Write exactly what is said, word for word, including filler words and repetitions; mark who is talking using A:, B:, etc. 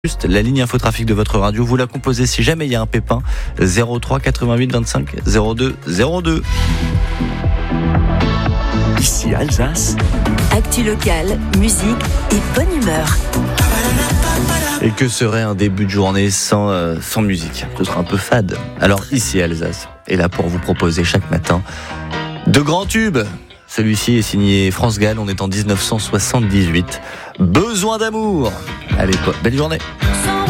A: Juste la ligne infotrafic de votre radio, vous la composez si jamais il y a un pépin. Zéro trois quatre-vingt-huit vingt-cinq zéro deux zéro deux.
B: Ici Alsace.
C: Actu locale, musique et bonne humeur.
A: Et que serait un début de journée sans, euh, sans musique? Ce serait un peu fade. Alors ici Alsace est là pour vous proposer chaque matin de grands tubes. Celui-ci est signé France Gall, on est en dix-neuf cent soixante-dix-huit. Besoin d'amour. Allez, belle journée.